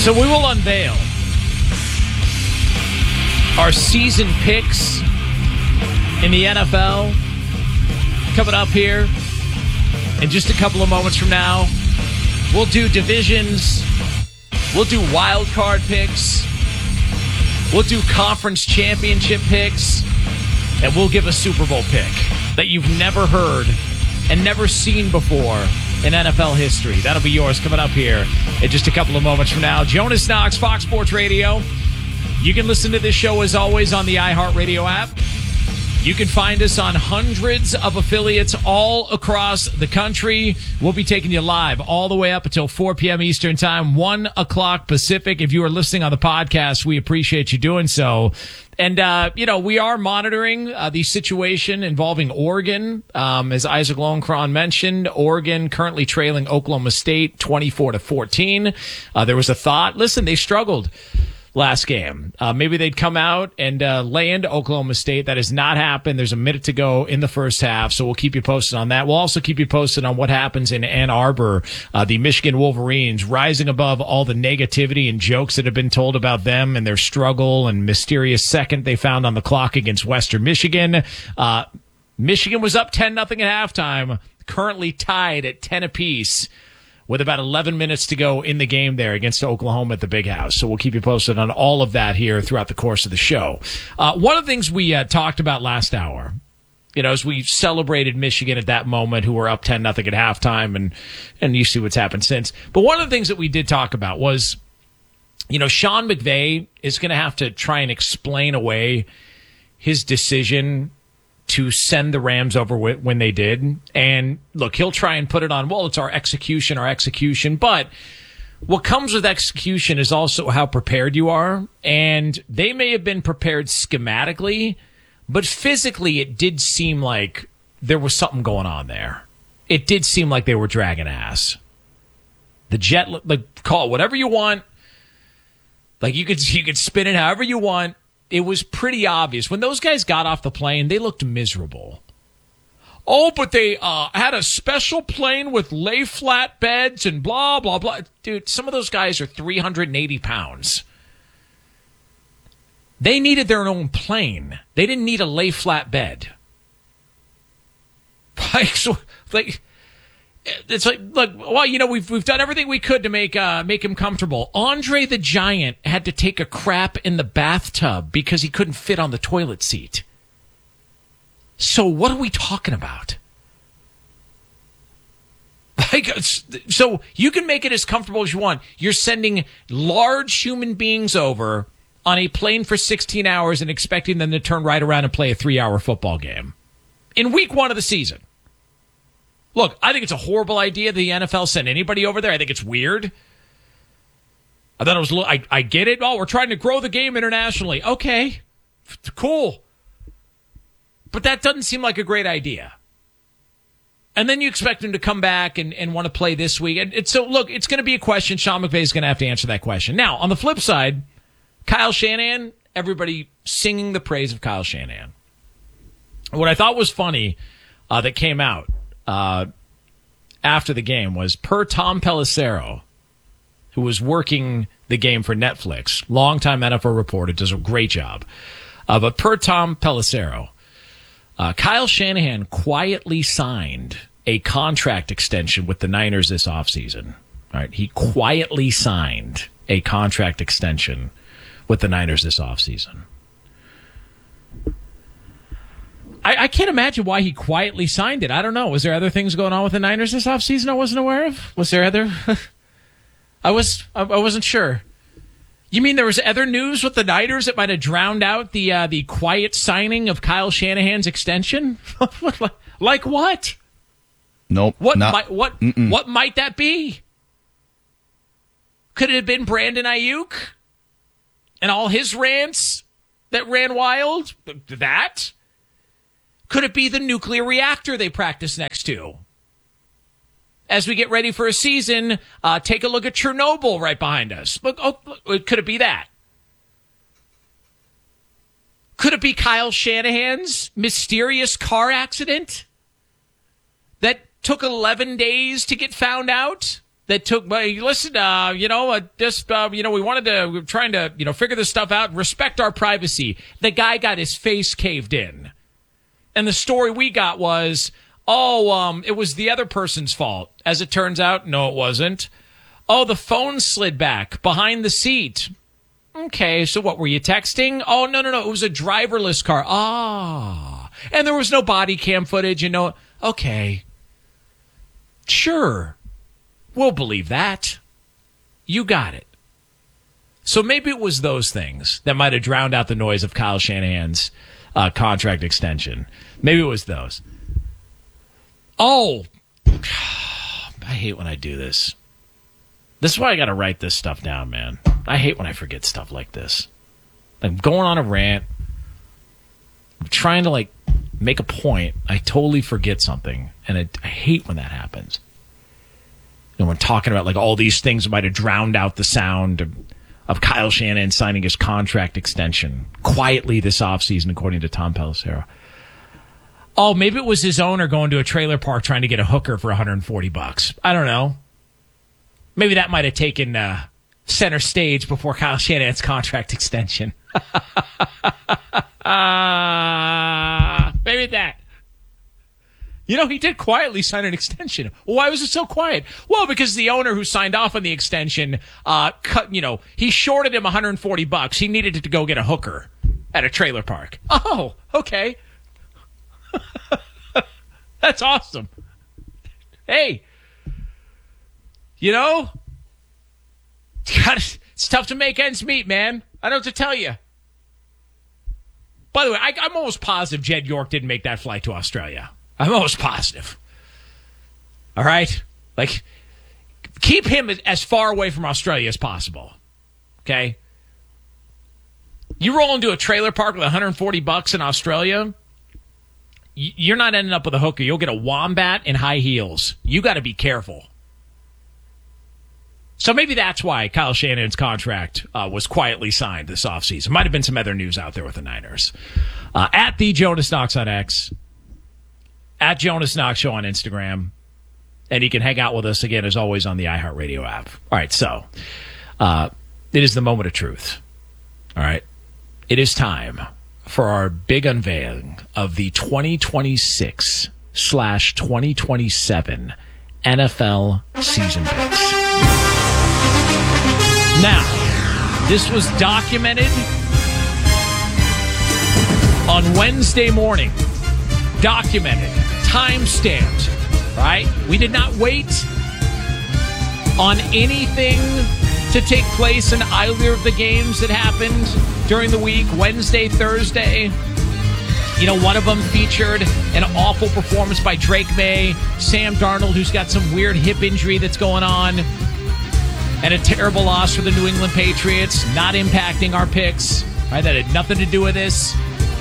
So we will unveil our season picks in the NFL coming up here in just a couple of moments from now. We'll do divisions. We'll do wild card picks. We'll do conference championship picks. And we'll give a Super Bowl pick that you've never heard and never seen before in NFL history. That'll be yours coming up here in just a couple of moments from now. Jonas Knox, Fox Sports Radio. You can listen to this show, as always, on the iHeartRadio app. You can find us on hundreds of affiliates all across the country. We'll be taking you live all the way up until 4 p.m. Eastern Time, 1 o'clock Pacific. If you are listening on the podcast, we appreciate you doing so. And, we are monitoring the situation involving Oregon. As Isaac Lowenkron mentioned, Oregon currently trailing Oklahoma State 24-14. There was a thought, listen, they struggled last game. Maybe they'd come out and lay into Oklahoma State. That has not happened. There's a minute to go in the first half, so we'll keep you posted on that. We'll also keep you posted on what happens in Ann Arbor. The Michigan Wolverines rising above all the negativity and jokes that have been told about them and their struggle and mysterious second they found on the clock against Western Michigan. Michigan was up 10-0 at halftime, currently tied at 10 apiece, with about 11 minutes to go in the game there against Oklahoma at the Big House. So we'll keep you posted on all of that here throughout the course of the show. One of the things we talked about last hour, as we celebrated Michigan at that moment, who were up 10-0 at halftime, and you see what's happened since. But one of the things that we did talk about was, Sean McVay is going to have to try and explain away his decision to send the Rams over when they did. And look, he'll try and put it on, well, it's our execution. But what comes with execution is also how prepared you are. And they may have been prepared schematically, but physically it did seem like there was something going on there. It did seem like they were dragging ass. The jet, call it whatever you want. You could spin it however you want. It was pretty obvious. When those guys got off the plane, they looked miserable. Oh, but they had a special plane with lay-flat beds and blah, blah, blah. Dude, some of those guys are 380 pounds. They needed their own plane. They didn't need a lay-flat bed. It's like, look, well, we've done everything we could to make him comfortable. Andre the Giant had to take a crap in the bathtub because he couldn't fit on the toilet seat. So what are we talking about? So you can make it as comfortable as you want. You're sending large human beings over on a plane for 16 hours and expecting them to turn right around and play a 3-hour football game in week 1 of the season. Look, I think it's a horrible idea the NFL send anybody over there. I think it's weird. I thought it was. I get it. Oh, we're trying to grow the game internationally. Okay, cool. But that doesn't seem like a great idea. And then you expect him to come back and want to play this week. And so, look, it's going to be a question. Sean McVay is going to have to answer that question. Now, on the flip side, Kyle Shanahan, everybody singing the praise of Kyle Shanahan. What I thought was funny that came out after the game was, per Tom Pelissero, who was working the game for Netflix, longtime NFL reporter, does a great job. But per Tom Pelissero, Kyle Shanahan quietly signed a contract extension with the Niners this offseason. All right, he quietly signed a contract extension with the Niners this offseason. I can't imagine why he quietly signed it. I don't know. Was there other things going on with the Niners this offseason I wasn't aware of? Was there other? I wasn't sure. You mean there was other news with the Niners that might have drowned out the quiet signing of Kyle Shanahan's extension? Like what? Nope. What might that be? Could it have been Brandon Ayuk and all his rants that ran wild? That? Could it be the nuclear reactor they practice next to? As we get ready for a season, take a look at Chernobyl right behind us. Look, could it be that? Could it be Kyle Shanahan's mysterious car accident that took 11 days to get found out that took money. Listen, we were trying to, figure this stuff out, respect our privacy. The guy got his face caved in. And the story we got was, it was the other person's fault. As it turns out, no, it wasn't. Oh, the phone slid back behind the seat. Okay, so what, were you texting? Oh, no, it was a driverless car. And there was no body cam footage, okay. Sure. We'll believe that. You got it. So maybe it was those things that might have drowned out the noise of Kyle Shanahan's contract extension. Maybe it was those. Oh, I hate when I do this. This is why I got to write this stuff down, man. I hate when I forget stuff like this. I'm going on a rant. I'm trying to, make a point. I totally forget something, and I hate when that happens. And when talking about, all these things might have drowned out the sound of Kyle Shanahan signing his contract extension quietly this offseason, according to Tom Pelissero. Oh, maybe it was his owner going to a trailer park trying to get a hooker for $140. I don't know. Maybe that might have taken center stage before Kyle Shanahan's contract extension. Maybe that. He did quietly sign an extension. Well, why was it so quiet? Well, because the owner who signed off on the extension, he shorted him $140. He needed to go get a hooker at a trailer park. Oh, okay. That's awesome. Hey, it's tough to make ends meet, man. I don't have to tell you. By the way, I'm almost positive Jed York didn't make that flight to Australia. I'm almost positive. All right? Keep him as far away from Australia as possible. Okay? You roll into a trailer park with $140 in Australia, you're not ending up with a hooker. You'll get a wombat in high heels. You got to be careful. So maybe that's why Kyle Shanahan's contract was quietly signed this offseason. Might have been some other news out there with the Niners. At the Jonas Knox on X, at Jonas Knox Show on Instagram, and you can hang out with us again, as always, on the iHeartRadio app. All right, so it is the moment of truth. All right, it is time for our big unveiling of the 2026/2027 NFL season picks. Now, this was documented on Wednesday morning. Documented, time-stamped, right? We did not wait on anything to take place in either of the games that happened during the week, Wednesday, Thursday. One of them featured an awful performance by Drake May, Sam Darnold, who's got some weird hip injury that's going on, and a terrible loss for the New England Patriots, not impacting our picks. Right? That had nothing to do with this.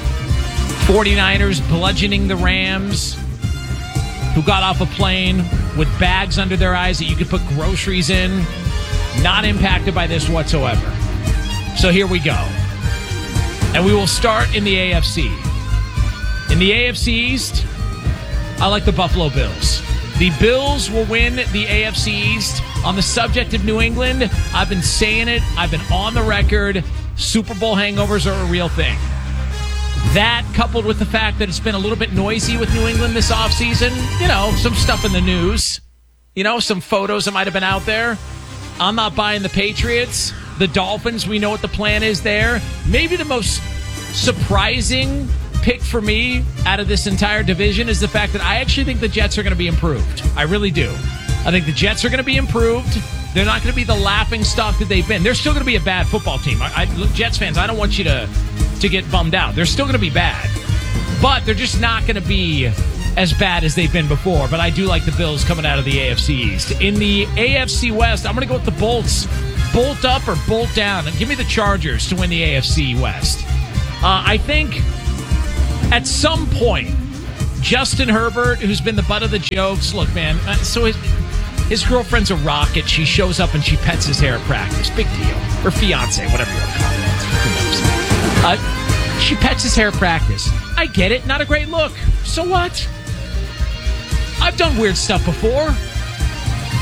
49ers bludgeoning the Rams, who got off a plane with bags under their eyes that you could put groceries in. Not impacted by this whatsoever. So here we go. And we will start in the AFC. In the AFC East, I like the Buffalo Bills. The Bills will win the AFC East. On the subject of New England, I've been saying it. I've been on the record. Super Bowl hangovers are a real thing. That, coupled with the fact that it's been a little bit noisy with New England this offseason, some stuff in the news, some photos that might have been out there. I'm not buying the Patriots. The Dolphins, we know what the plan is there. Maybe the most surprising pick for me out of this entire division is the fact that I actually think the Jets are going to be improved. I really do. I think the Jets are going to be improved. They're not going to be the laughing stock that they've been. They're still going to be a bad football team. Look, Jets fans, I don't want you to get bummed out. They're still going to be bad. But they're just not going to be as bad as they've been before. But I do like the Bills coming out of the AFC East. In the AFC West, I'm going to go with the Bolts. Bolt up or bolt down. And give me the Chargers to win the AFC West. I think at some point, Justin Herbert, who's been the butt of the jokes, look, man, so his girlfriend's a rocket. She shows up and she pets his hair at practice. Big deal. Or fiance, whatever you want to call it. Who knows? She pets his hair at practice. I get it. Not a great look. So what? I've done weird stuff before.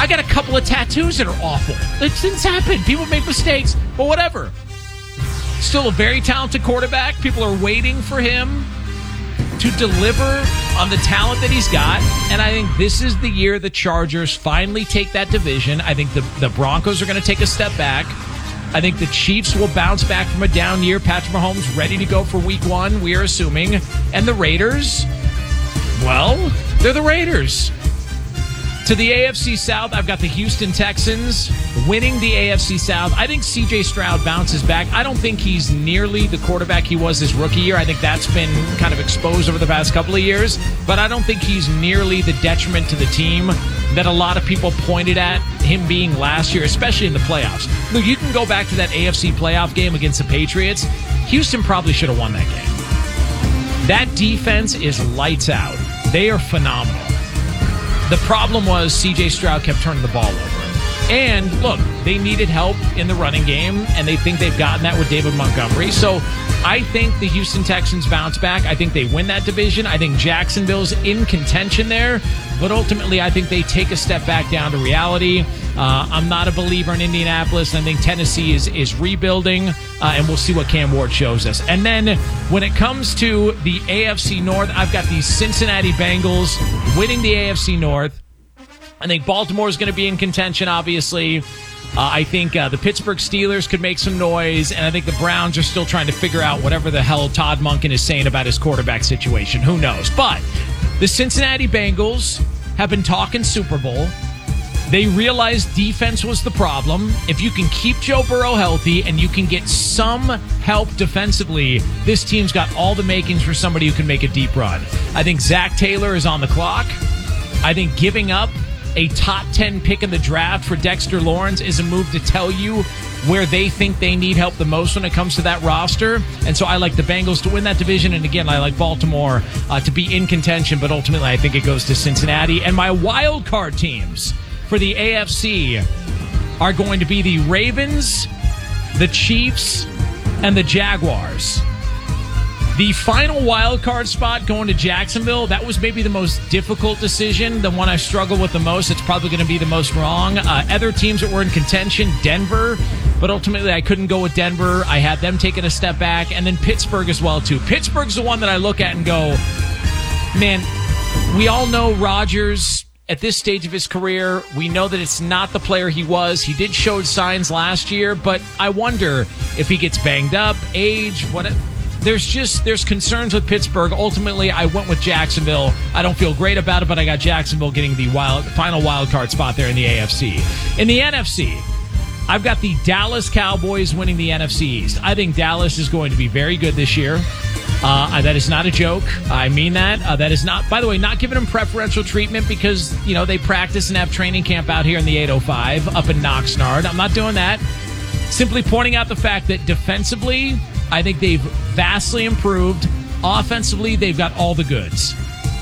I got a couple of tattoos that are awful. Things happen. People make mistakes, but whatever. Still a very talented quarterback. People are waiting for him to deliver on the talent that he's got. And I think this is the year the Chargers finally take that division. I think the Broncos are going to take a step back. I think the Chiefs will bounce back from a down year. Patrick Mahomes ready to go for week 1, we are assuming. And the Raiders, well, they're the Raiders. To the AFC South, I've got the Houston Texans winning the AFC South. I think C.J. Stroud bounces back. I don't think he's nearly the quarterback he was his rookie year. I think that's been kind of exposed over the past couple of years. But I don't think he's nearly the detriment to the team that a lot of people pointed at him being last year, especially in the playoffs. Look, you can go back to that AFC playoff game against the Patriots. Houston probably should have won that game. That defense is lights out. They are phenomenal. The problem was C.J. Stroud kept turning the ball over. And, look, they needed help in the running game, and they think they've gotten that with David Montgomery. So I think the Houston Texans bounce back. I think they win that division. I think Jacksonville's in contention there. But ultimately, I think they take a step back down to reality. I'm not a believer in Indianapolis. I think Tennessee is rebuilding, and we'll see what Cam Ward shows us. And then when it comes to the AFC North, I've got the Cincinnati Bengals winning the AFC North. I think Baltimore is going to be in contention, obviously. I think the Pittsburgh Steelers could make some noise, and I think the Browns are still trying to figure out whatever the hell Todd Monken is saying about his quarterback situation. Who knows? But the Cincinnati Bengals have been talking Super Bowl. They realized defense was the problem. If you can keep Joe Burrow healthy and you can get some help defensively, this team's got all the makings for somebody who can make a deep run. I think Zach Taylor is on the clock. I think giving up a top 10 pick in the draft for Dexter Lawrence is a move to tell you where they think they need help the most when it comes to that roster. And so I like the Bengals to win that division. And again, I like Baltimore to be in contention, but ultimately I think it goes to Cincinnati. And my wild card teams for the AFC are going to be the Ravens, the Chiefs, and the Jaguars. The final wild card spot going to Jacksonville, that was maybe the most difficult decision, the one I struggle with the most. It's probably going to be the most wrong. Other teams that were in contention, Denver, but ultimately I couldn't go with Denver. I had them taking a step back, and then Pittsburgh as well, too. Pittsburgh's the one that I look at and go, man, we all know Rodgers at this stage of his career. We know that it's not the player he was. He did show signs last year, but I wonder if he gets banged up, age, what. There's concerns with Pittsburgh. Ultimately, I went with Jacksonville. I don't feel great about it, but I got Jacksonville getting the final wild card spot there in the AFC. In the NFC, I've got the Dallas Cowboys winning the NFC East. I think Dallas is going to be very good this year. That is not a joke. I mean that. That is not, by the way, not giving them preferential treatment because, they practice and have training camp out here in the 805 up in Oxnard. I'm not doing that. Simply pointing out the fact that defensively, I think they've vastly improved. Offensively, they've got all the goods.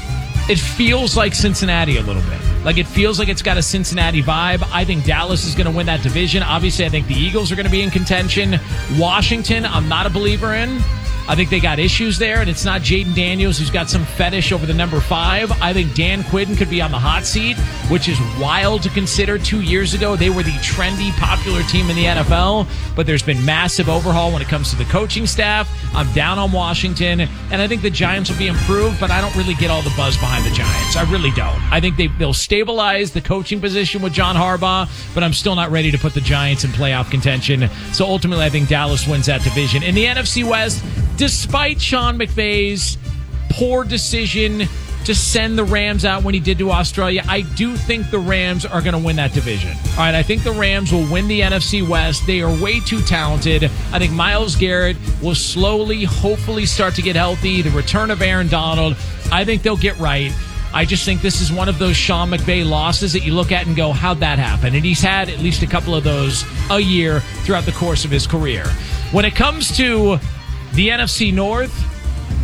It feels like Cincinnati a little bit. Like it feels like it's got a Cincinnati vibe. I think Dallas is going to win that division. Obviously, I think the Eagles are going to be in contention. Washington, I'm not a believer in. I think they got issues there, and it's not Jaden Daniels who's got some fetish over the number 5. I think Dan Quinn could be on the hot seat, which is wild to consider. 2 years ago, they were the trendy, popular team in the NFL, but there's been massive overhaul when it comes to the coaching staff. I'm down on Washington, and I think the Giants will be improved, but I don't really get all the buzz behind the Giants. I really don't. I think they'll stabilize the coaching position with John Harbaugh, but I'm still not ready to put the Giants in playoff contention. So ultimately, I think Dallas wins that division. In the NFC West, despite Sean McVay's poor decision to send the Rams out when he did to Australia, I do think the Rams are going to win that division. All right, I think the Rams will win the NFC West. They are way too talented. I think Myles Garrett will slowly, hopefully start to get healthy. The return of Aaron Donald, I think they'll get right. I just think this is one of those Sean McVay losses that you look at and go, how'd that happen? And he's had at least a couple of those a year throughout the course of his career. When it comes to the NFC North,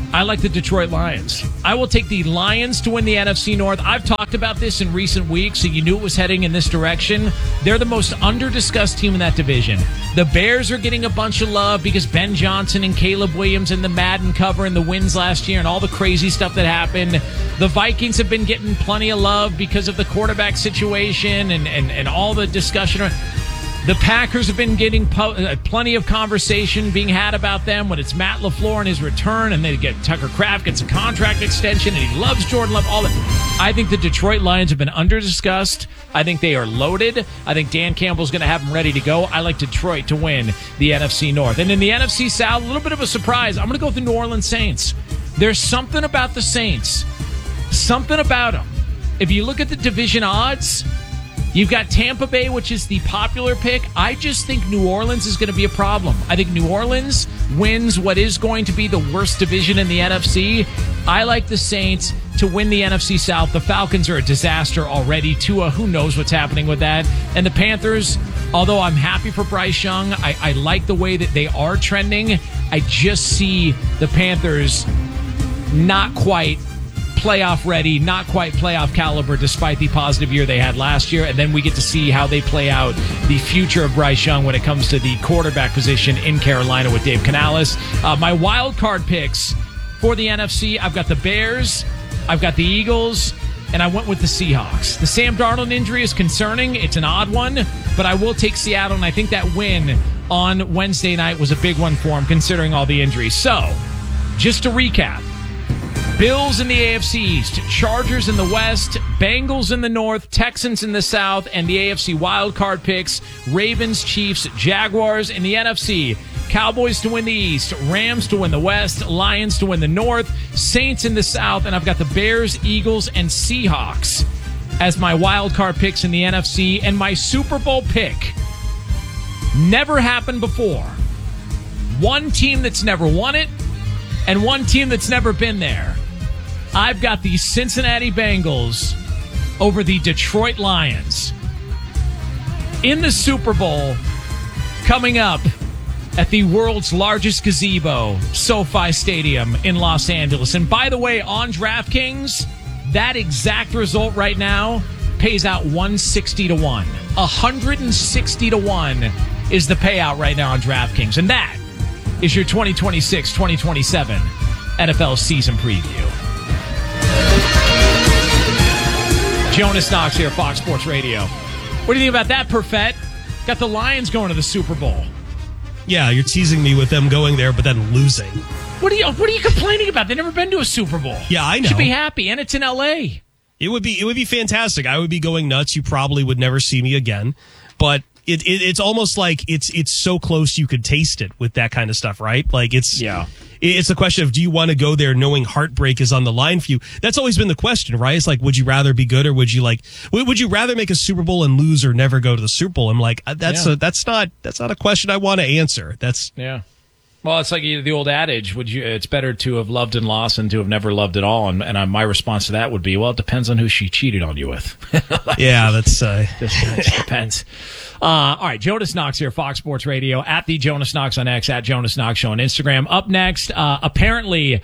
I like the Detroit Lions. I will take the Lions to win the NFC North. I've talked about this in recent weeks, so you knew it was heading in this direction. They're the most under-discussed team in that division. The Bears are getting a bunch of love because Ben Johnson and Caleb Williams and the Madden cover and the wins last year and all the crazy stuff that happened. The Vikings have been getting plenty of love because of the quarterback situation and all the discussion. The Packers have been getting plenty of conversation being had about them when it's Matt LaFleur and his return, and they get Tucker Kraft gets a contract extension, and he loves Jordan Love. All that. I think the Detroit Lions have been under-discussed. I think they are loaded. I think Dan Campbell's going to have them ready to go. I like Detroit to win the NFC North. And in the NFC South, a little bit of a surprise. I'm going to go with the New Orleans Saints. There's something about the Saints. Something about them. If you look at the division odds, you've got Tampa Bay, which is the popular pick. I just think New Orleans is going to be a problem. I think New Orleans wins what is going to be the worst division in the NFC. I like the Saints to win the NFC South. The Falcons are a disaster already. Tua, who knows what's happening with that? And the Panthers, although I'm happy for Bryce Young, I like the way that they are trending. I just see the Panthers not quite playoff ready, not quite playoff caliber, despite the positive year they had last year. And then we get to see how they play out the future of Bryce Young when it comes to the quarterback position in Carolina with Dave Canales. My wild card picks for the NFC, I've got the Bears, I've got the Eagles, and I went with the Seahawks. The Sam Darnold injury is concerning. It's an odd one, but I will take Seattle, and I think that win on Wednesday night was a big one for him, considering all the injuries. So, just to recap, Bills in the AFC East, Chargers in the West, Bengals in the North, Texans in the South, and the AFC wildcard picks, Ravens, Chiefs, Jaguars in the NFC, Cowboys to win the East, Rams to win the West, Lions to win the North, Saints in the South, and I've got the Bears, Eagles, and Seahawks as my wildcard picks in the NFC, and my Super Bowl pick. Never happened before. One team that's never won it, and one team that's never been there. I've got the Cincinnati Bengals over the Detroit Lions in the Super Bowl coming up at the world's largest gazebo, SoFi Stadium in Los Angeles. And by the way, on DraftKings, that exact result right now pays out 160 to 1. 160 to 1 is the payout right now on DraftKings. And that is your 2026-2027 NFL season preview. Jonas Knox here, Fox Sports Radio. What do you think about that, Perfett? Got the Lions going to the Super Bowl. Yeah, you're teasing me with them going there, but then losing. What are you complaining about? They've never been to a Super Bowl. Yeah, I know. You should be happy, and it's in L.A. It would be fantastic. I would be going nuts. You probably would never see me again, but it's almost like it's so close you could taste it with that kind of stuff, right? Like it's a question of, do you want to go there knowing heartbreak is on the line for you? That's always been the question, right? It's like, would you rather be good, or would you rather make a Super Bowl and lose, or never go to the Super Bowl? I'm like, that's not a question I want to answer. Well, it's like the old adage: it's better to have loved and lost than to have never loved at all. And my response to that would be, well, it depends on who she cheated on you with. Yeah, that's just depends. All right, Jonas Knox here, Fox Sports Radio, at the Jonas Knox on X, at Jonas Knox Show on Instagram. Up next, apparently,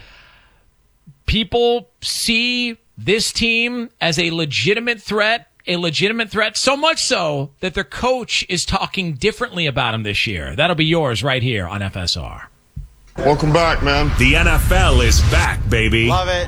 people see this team as a legitimate threat. So much so that their coach is talking differently about him this year. That'll be yours right here on FSR. Welcome back, man. The NFL is back, baby. Love it.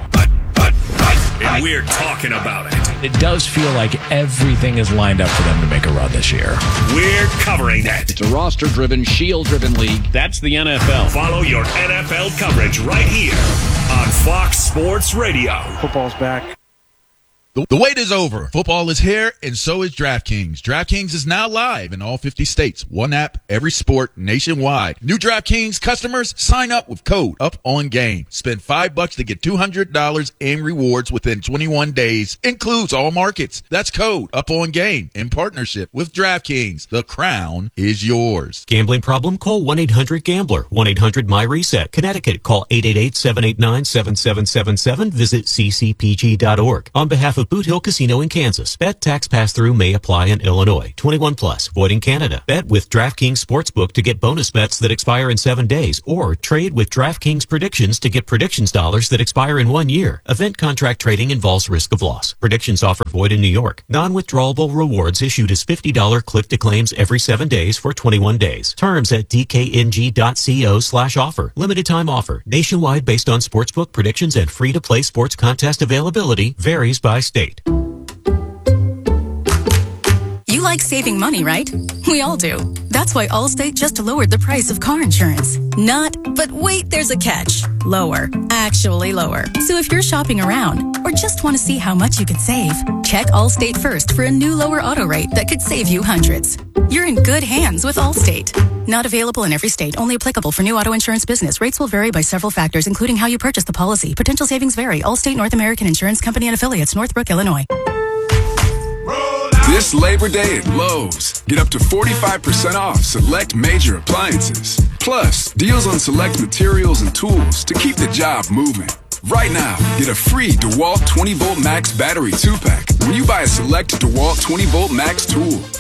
And we're talking about it. It does feel like everything is lined up for them to make a run this year. We're covering it. It's a roster-driven, shield-driven league. That's the NFL. Follow your NFL coverage right here on Fox Sports Radio. Football's back. The wait is over. Football is here, and so is DraftKings. DraftKings is now live in all 50 states. One app, every sport, nationwide. New DraftKings customers, sign up with code UPONGAME. Spend $5 to get $200 in rewards within 21 days. Includes all markets. That's code UPONGAME in partnership with DraftKings. The crown is yours. Gambling problem? Call 1-800-GAMBLER. 1-800-MY-RESET. Connecticut. Call 888-789-7777. Visit ccpg.org. On behalf of of Boot Hill Casino in Kansas. Bet tax pass-through may apply in Illinois. 21 plus. Void in Canada. Bet with DraftKings Sportsbook to get bonus bets that expire in 7 days, or trade with DraftKings Predictions to get predictions dollars that expire in 1 year. Event contract trading involves risk of loss. Predictions offer void in New York. Non-withdrawable rewards issued as $50 click-to-claims every 7 days for 21 days. Terms at dkng.co/offer. Limited time offer. Nationwide based on sportsbook predictions and free-to-play sports contest availability. Varies by state. You like saving money, right? We all do. That's why Allstate just lowered the price of car insurance. Not, but wait, there's a catch. Lower. Actually lower. So if you're shopping around or just want to see how much you could save, check Allstate first for a new lower auto rate that could save you hundreds. You're in good hands with Allstate. Not available in every state. Only applicable for new auto insurance business. Rates will vary by several factors, including how you purchase the policy. Potential savings vary. Allstate North American Insurance Company and affiliates, Northbrook, Illinois. This Labor Day at Lowe's, get up to 45% off select major appliances. Plus, deals on select materials and tools to keep the job moving. Right now, get a free DeWalt 20-Volt Max Battery 2-pack when you buy a select DeWalt 20-Volt Max tool.